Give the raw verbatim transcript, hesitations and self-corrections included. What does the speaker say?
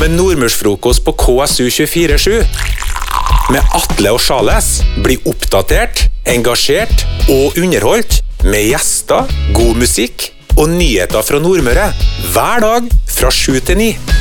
med Nordmørsfrokost på K S U tjuefire sju. Med Atle og Charles bli oppdatert, engasjert og underholdt med gjester, god musikk og nyheter fra Nordmøre hver dag fra sju til ni.